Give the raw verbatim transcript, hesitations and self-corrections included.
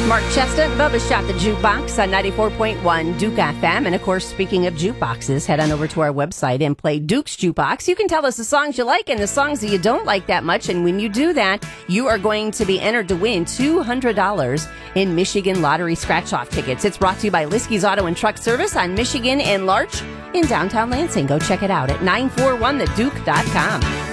Mark Chestnut, Bubba Shot the Jukebox on ninety-four point one Duke F M. And, of course, speaking of jukeboxes, head on over to our website and play Duke's Jukebox. You can tell us the songs you like and the songs that you don't like that much. And when you do that, you are going to be entered to win two hundred dollars in Michigan Lottery Scratch-Off tickets. It's brought to you by Liskey's Auto and Truck Service on Michigan and Larch in downtown Lansing. Go check it out at nine four one the duke dot com.